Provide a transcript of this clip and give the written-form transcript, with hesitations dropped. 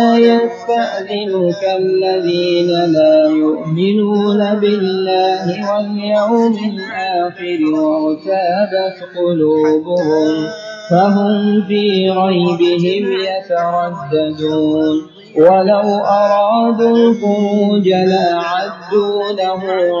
يستأذنك الذين لا يؤمنون بالله واليوم الآخر وارتابت قلوبهم فهم في ريبهم يترددون ولو أرادوا الخروج لأعدوا له